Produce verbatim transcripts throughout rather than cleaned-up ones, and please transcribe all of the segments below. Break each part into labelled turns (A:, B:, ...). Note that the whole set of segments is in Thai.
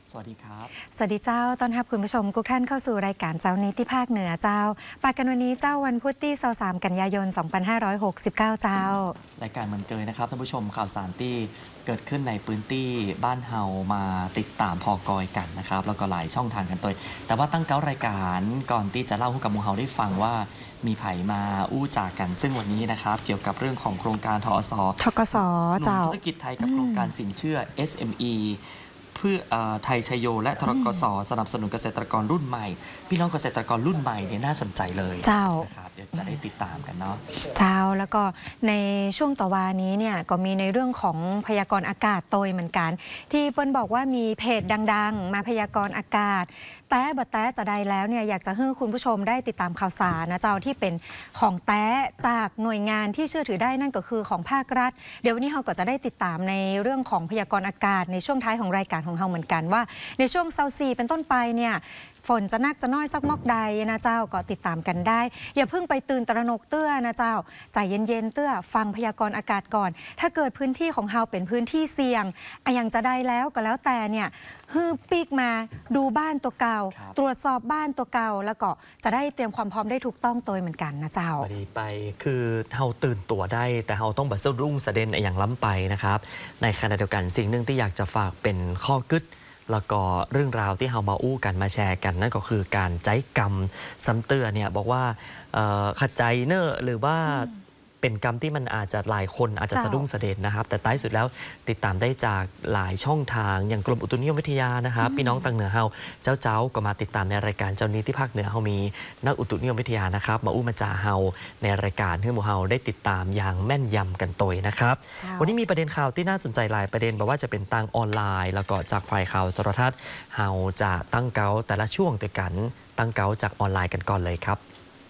A: สวัสดีครับ
B: สวัสดีเจ้าต้อนรับคุณผู้ชมทุกท่านเข้าสู่รายการเจ้านิติภาคเหนือเจ้าปากกันวันนี้เจ้าวันพุธที่สามกันยายน สองพันห้าร้อยหกสิบเก้า เจ้าร
A: ายการมันเกยนะครับท่านผู้ชมข่าวสารที่เกิดขึ้นในพื้นที่บ้านเฮามาติดตามพอกอยกันนะครับแล้วก็หลายช่องทางกันตัวแต่ว่าตั้งเก้ารายการก่อนที่จะเล่าให้กับมูเฮาได้ฟังว่ามีไผ่มาอู้จากกันซึ่งวันนี้นะครับเกี่ยวกับเรื่องของโครงการทอส
B: ทกสเจ้า
A: ธุรกิจไทยกับโครงการสินเชื่อ เอส เอ็ม อีเพื่อไทยชโยและทกสสนับสนุนเกษตรกรรุ่นใหม่พี่น้องเกษตรกรรุ่นใหม่เนี่ยน่าสนใจเลย
B: เจ้า
A: นะครับเดี๋ยวจะได้ติดตามกันเนาะ
B: เจ้าแล้วก็ในช่วงต่อวานี้เนี่ยก็มีในเรื่องของพยากรณ์อากาศโตยเหมือนกันที่เปิ้ลบอกว่ามีเพจดังๆมาพยากรณ์อากาศแต่บัดแต่จะได้แล้วเนี่ยอยากจะให้คุณผู้ชมได้ติดตามข่าวสารนะเจ้าที่เป็นของแต้จากหน่วยงานที่เชื่อถือได้นั่นก็คือของภาครัฐเดี๋ยววันนี้เราก็จะได้ติดตามในเรื่องของพยากรณ์อากาศในช่วงท้ายของรายการของเราเหมือนกันว่าในช่วงเซาซีเป็นต้นไปเนี่ยฝนจะนักจะน้อยสักมอกใดนะเจ้าก็ติดตามกันได้อย่าเพิ่งไปตื่นตระหนกเตื้อนะเจ้าใจเย็นๆเตื้อฟังพยากรณ์อากาศก่อนถ้าเกิดพื้นที่ของเราเป็นพื้นที่เสี่ยงอะยังจะได้แล้วก็แล้วแต่เนี่ยฮือปีกมาดูบ้านตัวเก่าตรวจสอบบ้านตัวเก่าแล้วก็จะได้เตรียมความพร้อมได้ถูกต้องโดยเหมือนกันนะเจ้า
A: พอดีไปคือเฮาตื่นตัวได้แต่เฮาต้องบัดเซรุ่งสะเด็นอย่างล้ำไปนะครับในขณะเดียวกันสิ่งหนึ่งที่อยากจะฝากเป็นข้อกึศแล้วก็เรื่องราวที่เฮามาอู้กันมาแชร์กันนั่นก็คือการใจกรรมซ้ำเตือเนี่ยบอกว่าขัดใจเนอหรือว่าเป็นกรรมที่มันอาจจะหลายคนอาจจะสะดุ้งสะเด็นนะครับแต่ท้ายสุดแล้วติดตามได้จากหลายช่องทางอย่างกรมอุตุนิยมวิทยานะครับพี่น้องตังเหนือเฮาเจ้าเจ้าก็มาติดตามในรายการเจ้านี้ที่ภาคเหนือเฮามีนักอุตุนิยมวิทยานะครับมาอู้มาจ่าเฮาในรายการให้หมู่เฮาได้ติดตามอย่างแม่นยำกันตัวนะครับวันนี้มีประเด็นข่าวที่น่าสนใจหลายประเด็นบอกว่าจะเป็นทางออนไลน์แล้วก็จากฝ่ายข่าวโทรทัศน์เฮาจะตั้งเก้าแต่ละช่วงแต่กันตั้งเก้าจากออนไลน์กันก่อนเลยครับ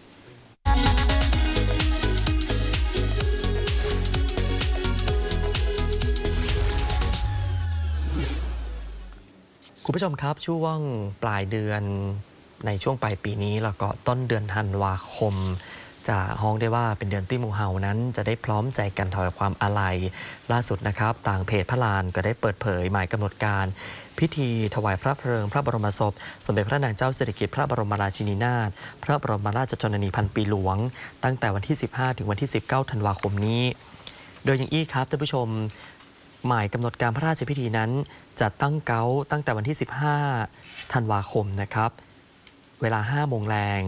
A: คุณผู้ชมครับช่วงปลายเดือนในช่วงปลายปีนี้แล้วก็ต้นเดือนธันวาคมจะฮ้องได้ว่าเป็นเดือนที่หมู่เฮานั้นจะได้พร้อมใจกันถวายความอาลัยล่าสุดนะครับต่างเพจพระลานก็ได้เปิดเผยหมายกำหนดการพิธีถวายพระเพลิงพระบรมศพสมเด็จพระนางเจ้าสิริกิติ์พระบรมราชินีนาถพระบรมราชชนนีพันปีหลวงตั้งแต่วันที่สิบห้าถึงวันที่สิบเก้าธันวาคมนี้โดยอย่างอี้ครับท่านผู้ชมหมายกำหนดการพระราชพิธีนั้นจะตั้งเก้าตั้งแต่วันที่สิบห้าธันวาคมนะครับเวลาห้าโมงแรง